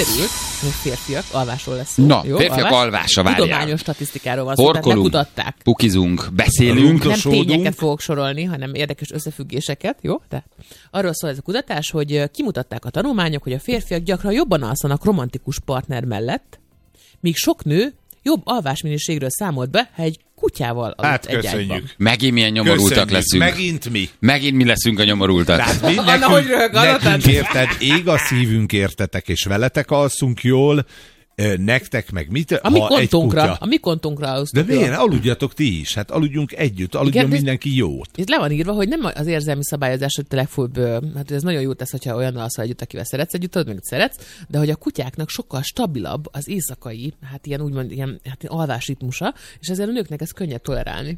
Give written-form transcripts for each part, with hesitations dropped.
kiderült, hogy férfiak alvásról lesz szó. Na, jó? férfiak alvása, várjál. Tudományos statisztikáról van szó, tehát Horkolunk, lekutatták. pukizunk, beszélünk. Nem tényeket fogok sorolni, hanem érdekes összefüggéseket, jó? De arról szól ez a kutatás, hogy kimutatták a tanulmányok, hogy a férfiak gyakran jobban alszanak romantikus partner mellett, míg sok nő jobb alvásminőségről számolt be, ha egy kutyával aludt egy ágyban. Megint milyen nyomorultak leszünk. Megint mi. Megint mi leszünk a nyomorultak. Tehát mi Anna, hogy röhög, nekünk érted, ég a szívünk értetek, és veletek alszunk jól, nektek meg mit? A mi kontunkra De miért? Aludjatok ti is. Hát aludjunk együtt, aludjon mindenki jót. Itt le van írva, hogy nem az érzelmi szabályozás, hogy te legfőbb, hát ez nagyon jó tesz, hogyha olyan alszol együtt, akivel szeretsz együtt, tudod, meg szeretsz, de hogy a kutyáknak sokkal stabilabb az éjszakai, hát ilyen úgymond ilyen alvásritmusa, és ezért a nőknek ez könnyebb tolerálni.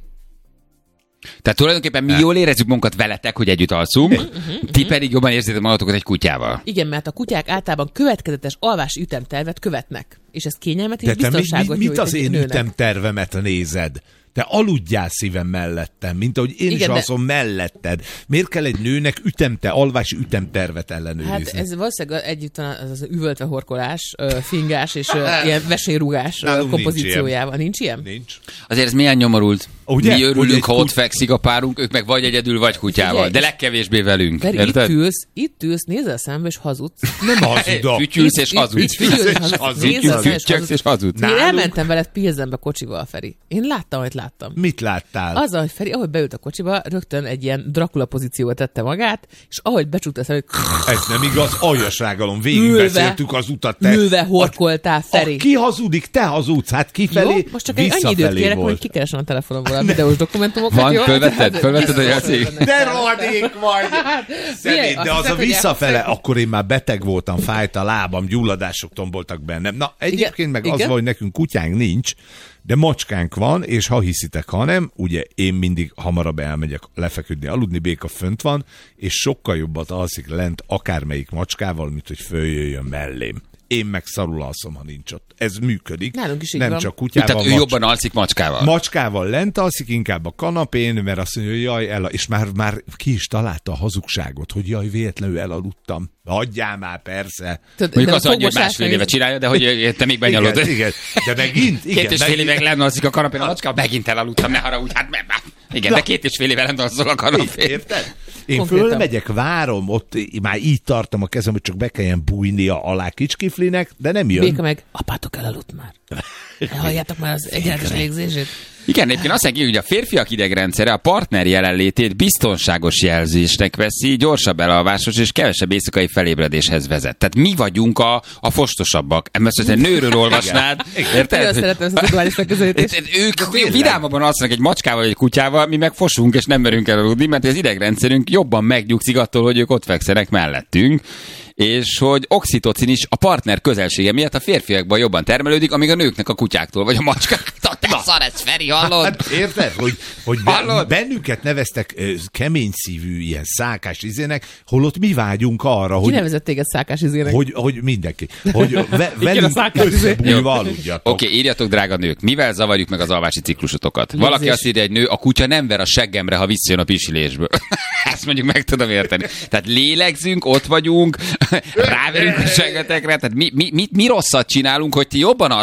Tehát tulajdonképpen mi jól érezzük magunkat veletek, hogy együtt alszunk, ti pedig jobban érzitek magatokat egy kutyával. Igen, mert a kutyák általában következetes alvási ütemtervet követnek, és ez kényelmet és biztonságot mit az én nőnek. ütemtervemet nézed? Te aludjál szívem mellettem, mint ahogy én is alszom melletted. Miért kell egy nőnek alvási ütemtervet ellenőrizni? Hát ez valószínűleg együtt az üvöltve horkolás, fingás és ilyen vesélyrugás kompozíciójával. Nincs ilyen? Nincs. Azért ez milyen nyomorult. Ugye? Mi örülünk, ha ott fekszik a párunk, ők meg vagy egyedül, vagy kutyával. Ugye? De legkevésbé velünk. Érted? Itt ülsz, nézel szembe és hazudsz. Nem hazudok. Fütyülsz és hazudsz. Fütyülsz és hazudsz. Én elmentem veled Pilzenbe kocsival, Feri. Én láttam, amit láttam. Mit láttál? Azzal, hogy Feri, ahogy beült a kocsiba, rögtön egy ilyen Dracula pozícióba tette magát, és ahogy becsukta a szemét, ez nem igaz, aljasrágalom, végigbeszéltük az utat. Ülve horkoltál, Feri. Ki hazudik, te hazudsz, hát kifelé, jó, most csak annyi időt kérek, hogy kikeresem a telefonomból a videós dokumentumokat. Van, jó? fölvetted a játék? De rohadék vagy! Szemét, de az a visszafele, akkor én már beteg voltam, fájt a lábam, gyulladások tomboltak bennem. Na, egyébként meg az van, hogy nekünk kutyánk nincs, de macskánk van, és ha hiszitek, ha nem, ugye én mindig hamarabb elmegyek lefeküdni, aludni, Béka fönt van, és sokkal jobbat alszik lent akármelyik macskával, mint hogy följöjjön mellém. Én meg szarul alszom, ha nincs ott. Ez működik. Nálunk is így nem van. csak kutyával. Tehát ő jobban alszik macskával. Macskával lent alszik, inkább a kanapén, mert azt mondja, hogy jaj, és már ki is találta a hazugságot, hogy jaj, véletlenül elaludtam. Hagyjál már, persze. Mondjuk az annyi, hogy másfél éve csinálja, de hogy te még benyalod. Igen, de megint. Igen, 2,5 évig lent alszik a kanapén a macska, megint elaludtam, ne haragudj, hát igen, de 2,5 éve lent alszol a kanapén. Érted? Én fölmegyek, várom, ott már így tartom a kezem, hogy csak be kelljen bújnia alá Kicskiflinek, de nem jön. Béka meg, apátok elaludt már. Halljátok már az egyenletes légzését. Igen, egyébként azt mondja, hogy a férfiak idegrendszere a partner jelenlétét biztonságos jelzésnek veszi, gyorsabb elalvásos és kevesebb éjszakai felébredéshez vezet. Tehát mi vagyunk a fostosabbak. Ezt egy nőről olvasnád. Érted? Nagyon szeretem ezt a tudományos megközelítést. Ők vidámabban alszanak egy macskával vagy egy kutyával, mi meg fosunk és nem merünk elaludni, mert az idegrendszerünk jobban megnyugszik attól, hogy ők ott fekszenek mellettünk. És hogy oxitocin is a partner közelsége miatt a férfiakban jobban termelődik, amíg a nőknek a kutyáktól, vagy a macskáktól. Te szar ez, Feri, hallod? Hát érted, hogy bennünket neveztek kemény szívű, ilyen szákás izének, holott mi vágyunk arra, hogy... Ki nevezett téged szákás izének? Hogy mindenki. Hogy velünk összebújva aludjatok. Oké, írjatok, drága nők, mivel zavarjuk meg az alvási ciklusotokat? Valaki azt írja, egy nő, a kutya nem ver a seggemre, ha visszajön a pisilésből. Ezt mondjuk meg tudom érteni. Tehát lélegzünk, ott vagyunk, ráverünk a seggetekre, tehát mi rosszat csinálunk, hogy ti jobban